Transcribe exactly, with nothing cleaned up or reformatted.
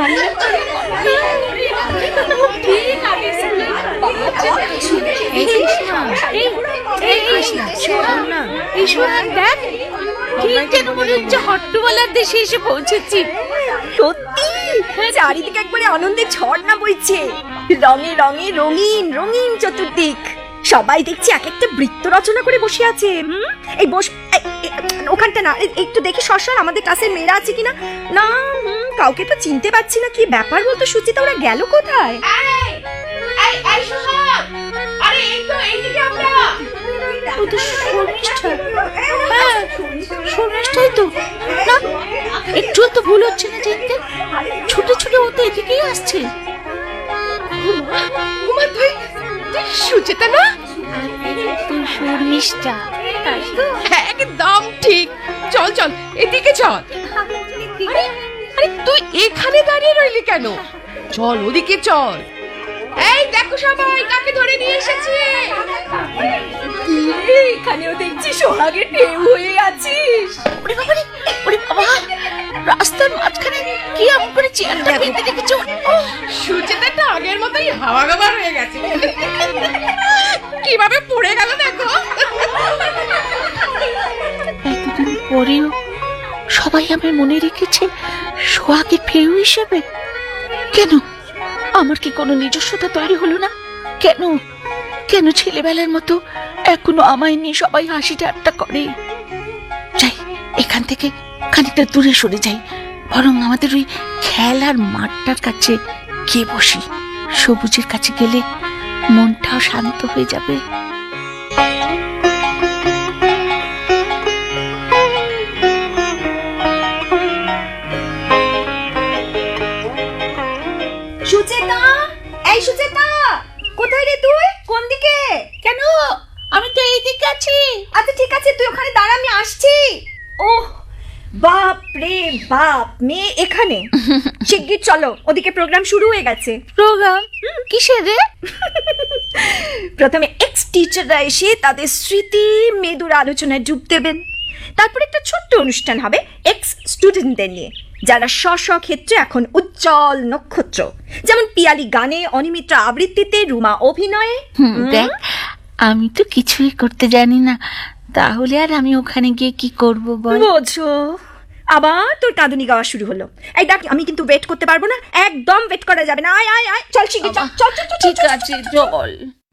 হট্টগোলার দেশে এসে পৌঁছেছি। সত্যি চারিদিকে একবারে আনন্দের ঝর্ণা বইছে, রঙে রঙে রঙিন রঙিন চতুর্দিক। সবাই দেখছি এক একটা বৃত্ত রচনা করে বসে আছে। এই বস ওখানটা না, একটু দেখি সরসর আমাদের ক্লাসের মেয়েরা আছে কিনা। না, কাউকে তো চিনতে পারছি না। কি ব্যাপার বলতো সুচিতা, ওরা গেল কোথায়? একটু তো ভুল হচ্ছে না, দেখতে ছোট ছোট ওতে এদিকেই আসছে। সুচেতা না? তুই শর্মিষ্ঠা? একদম ঠিক। চল চল এদিকে চল। আরে আরে তুই এখানে দাঁড়িয়ে রইলি কেন? চল ওদিকে চল। এই দেখো সবাই কাকে ধরে নিয়ে এসেছে। এখানেও দেখছি সোহাগের ঢেউ হয়ে আছিস। ওরে বাবা, ওরে বাবা, রাস্তার মাঝখানে কি আম করে চেয়ারটা পেতে রেখেছো। সুচেতাটা আগের মতোই হাওয়া গাবার হয়ে গেছে। কিভাবে পড়ে গেল দেখো। এতদিন পরেও সবাই আমার মনে রেখেছে সোহাগের ফেউ হিসেবে। কেন আমার কি কোনো নিজস্বতা তৈরি হলো না? কেন কেন ছেলেবেলার মতো এখনো আমায় নিয়ে সবাই হাসি ঠাট্টা করে? যাই, এখান থেকে খানিকটা দূরে সরে যাই, বরং আমাদের ওই খেলার মাঠটার কাছে গিয়ে বসি। সবুজের কাছে গেলে মনটাও শান্ত হয়ে যাবে। সুচেতা, এই সুচেতা, কোথায় রে তুই? কোন দিকে? কেন? আমি তো এই দিকে আছি। আচ্ছা ঠিক আছে, তুই ওখানে দাঁড়া, আমি আসছি। ওহ বাপ রে বাপ, মেয়ে এখানে। শিগগির চলো, ওদিকে প্রোগ্রাম শুরু হয়ে গেছে। প্রোগ্রাম কিসের রে? প্রথমে এক্স টিচাররা এসে তাদের স্মৃতি মেদুর আলোচনায় ডুব দেবেন। তারপর একটা ছোট্ট অনুষ্ঠান হবে এক্স স্টুডেন্টদের নিয়ে, যারা স্ব স্ব ক্ষেত্রে এখন উজ্জ্বল নক্ষত্র। যেমন পিয়ালি গানে, অনিমিত্রা আবৃত্তিতে, রুমা অভিনয়ে। দেখ, আমি তো কিছুই করতে জানি না, তাহলে আর আমি ওখানে গিয়ে কি করব বল? বোঝো, আবার তোর কাঁদুনি গাওয়া শুরু হলো। এই দেখ, আমি কিন্তু ওয়েট করতে পারবো না, একদম ওয়েট করা যাবে না। আয় আয় আয়, চল শিগগির চল চল চল। ঠিক আছে চল।